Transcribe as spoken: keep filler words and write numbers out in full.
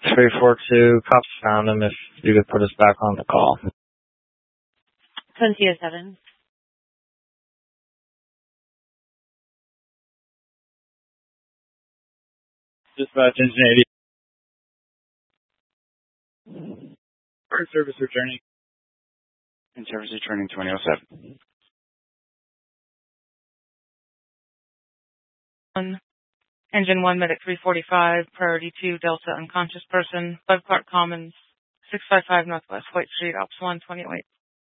three four two, cops found him. If you could put us back on the call. Cynthia seven. Dispatch engine eighty. First service returning. In service returning twenty oh seven. One. Engine one, medic three forty-five, priority two, Delta, unconscious person, Bud Clark Commons, six five five Northwest White Street, Ops one, twenty oh eight.